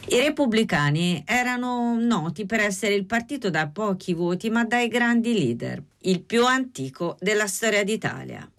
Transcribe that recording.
I repubblicani erano noti per essere il partito da pochi voti ma dai grandi leader, il più antico della storia d'Italia.